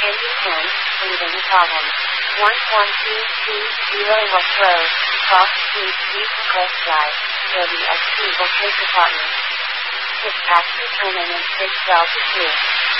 Engine 10, leaving the problem. 11220 West Road, cross street east of West Drive, WX2 will take department. Dispatch returning in 6 Delta 2.